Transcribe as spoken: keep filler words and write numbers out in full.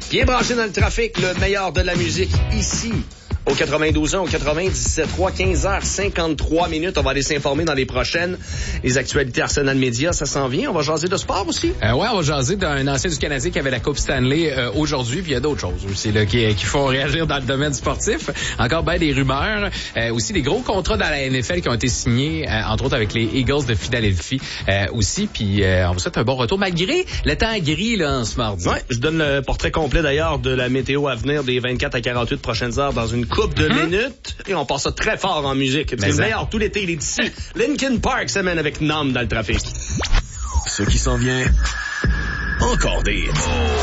Bien branché dans le trafic, le meilleur de la musique ici. Au quatre-vingt-douze ans, au quatre-vingt-dix-sept trois, quinze heures cinquante-trois minutes. On va aller s'informer dans les prochaines. Les actualités Arsenal Média, ça s'en vient. On va jaser de sport aussi. Euh, ouais, on va jaser d'un ancien du Canadien qui avait la Coupe Stanley euh, aujourd'hui. Puis il y a d'autres choses aussi là, qui, qui font réagir dans le domaine sportif. Encore bien des rumeurs. Euh, aussi des gros contrats dans la N F L qui ont été signés, euh, entre autres avec les Eagles de Philadelphie euh, aussi. Puis euh, on vous souhaite un bon retour malgré le temps gris là, en ce mardi. Ouais, je donne le portrait complet d'ailleurs de la météo à venir des vingt-quatre à quarante-huit prochaines heures dans une coupe de mm-hmm. minutes. Et on passe ça très fort en musique. C'est le meilleur tout l'été, il est ici. Linkin Park s'amène avec Numb dans le trafic. Ce qui s'en vient, encore des...